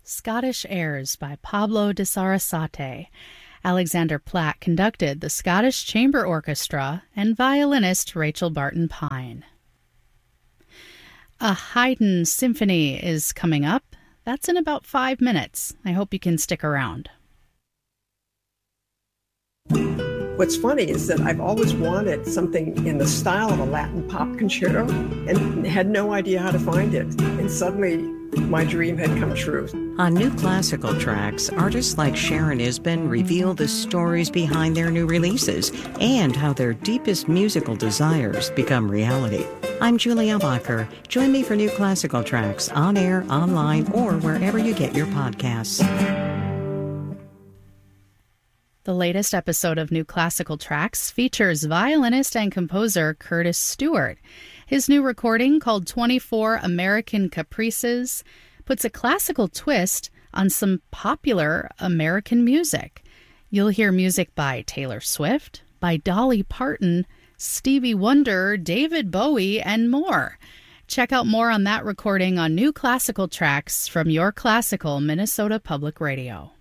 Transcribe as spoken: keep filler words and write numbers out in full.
Scottish Airs by Pablo de Sarasate. Alexander Platt conducted the Scottish Chamber Orchestra and violinist Rachel Barton Pine. A Haydn symphony is coming up. That's in about five minutes. I hope you can stick around. What's funny is that I've always wanted something in the style of a Latin pop concerto and had no idea how to find it. And suddenly, my dream had come true. On New Classical Tracks, artists like Sharon Isbin reveal the stories behind their new releases and how their deepest musical desires become reality. I'm Julie Elbacher. Join me for New Classical Tracks on air, online, or wherever you get your podcasts. The latest episode of New Classical Tracks features violinist and composer Curtis Stewart. His new recording, called twenty-four American Caprices, puts a classical twist on some popular American music. You'll hear music by Taylor Swift, by Dolly Parton, Stevie Wonder, David Bowie, and more. Check out more on that recording on New Classical Tracks from Your Classical Minnesota Public Radio.